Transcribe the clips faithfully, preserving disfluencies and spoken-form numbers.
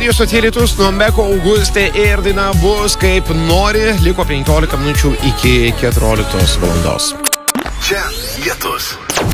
Radio stotie Lietus, Numbeko, Augustė ir daina Bus kaip nori. Liko penkiolika minučių iki keturioliktos valandos. Čia Lietus.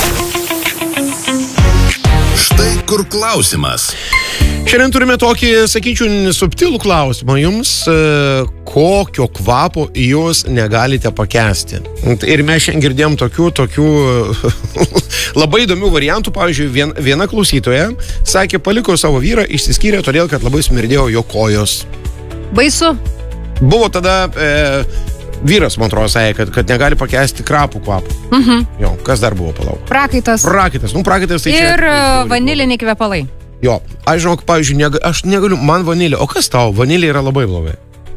Štai kur klausimas. Šiandien turime tokį, sakyčiau, subtilų klausimą jums, kokio kvapo jūs negalite pakęsti. Ir mes šiandien girdėjom tokių, tokių labai įdomių variantų. Pavyzdžiui, vien, viena klausytoja sakė, paliko savo vyrą, išsiskyrė todėl, kad labai smirdėjo jo kojos. Baisu. Buvo tada e, vyras, man atrodo, sakė, kad, kad negali pakęsti krapų kvapų. Mhm. Jo, kas dar buvo, palauk? Prakaitas. Prakaitas, nu prakaitas tai čia. Ir vaniliniai kvepalai. Jo, aš žinok, pavyzdžiui, nega, aš negaliu, man vanilė, o kas tau? Vanilė yra labai blogai.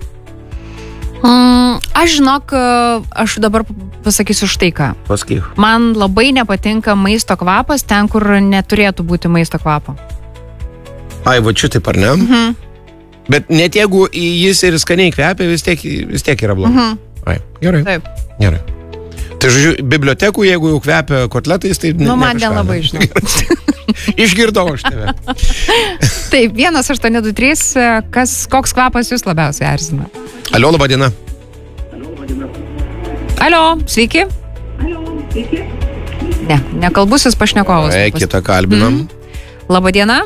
Mm, aš žinok, aš dabar pasakysiu štai ką. Pasakyk. Man labai nepatinka maisto kvapas ten, kur neturėtų būti maisto kvapo. Ai, va čia taip ar ne? Mhm. Bet net jeigu jis ir skaniai kvepia, vis tiek, vis tiek yra blogai. Mhm. Ai, gerai. Taip. Gerai. Tai žodžiu, bibliotekų, jeigu jau kvepia kotletais, tai... Nu, man nelabai žinau. Išgirdau aš tave. Taip, vienas aštuoni du trys, kas, koks kvapas jūs labiausiai erzina? Alio, laba diena. Alio, sveiki. Ne, nekalbusis pašnekovas. E, kitą kalbinam. Mm. Labą dieną.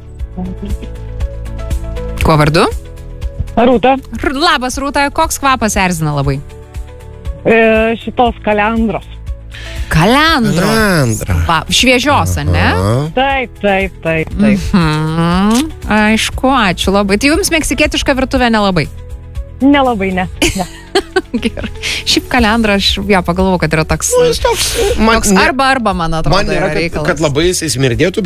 Kuo vardu? Rūta. R- Labas, Rūta. Koks kvapas erzina labai? E, šitos kalendros. Kalendros. Kalendra. Va, šviežios, ar ne? Aha. Taip, taip, taip, taip. Mhm. Aišku, ačiū labai. Tai jums meksikietiška virtuvė nelabai? Nelabai, ne. ne. Gerai. Šiaip kalendra, aš jo pagalvojau, kad yra toks, Nu, jis toks, man, toks ne, arba arba, man atrodo, man nėra, yra kad, reikalas. kad labai jis smirdėtų,